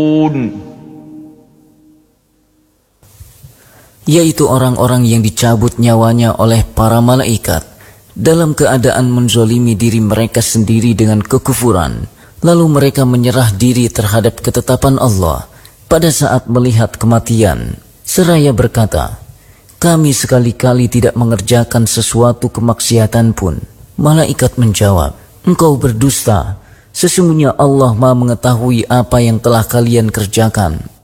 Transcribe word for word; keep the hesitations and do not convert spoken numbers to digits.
yaitu orang-orang yang dicabut nyawanya oleh para malaikat dalam keadaan menzolimi diri mereka sendiri dengan kekufuran, lalu mereka menyerah diri terhadap ketetapan Allah pada saat melihat kematian, seraya berkata, kami sekali-kali tidak mengerjakan sesuatu kemaksiatan pun. Malaikat menjawab, engkau berdusta, sesungguhnya Allah Maha mengetahui apa yang telah kalian kerjakan.